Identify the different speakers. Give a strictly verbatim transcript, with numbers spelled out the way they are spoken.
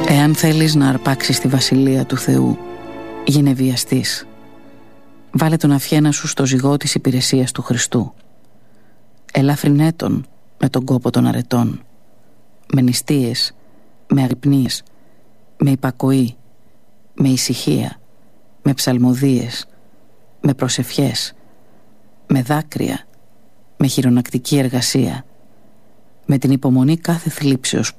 Speaker 1: Εάν θέλεις να αρπάξεις τη βασιλεία του Θεού, γίνε βιαστής. Βάλε τον αυχένα σου στο ζυγό της υπηρεσίας του Χριστού. Ελάφρυνέ τον με τον κόπο των αρετών, με νηστείες, με αγρυπνίες, με υπακοή, με ησυχία, με ψαλμοδίες, με προσευχές, με δάκρυα, με χειρονακτική εργασία, με την υπομονή κάθε θλίψεως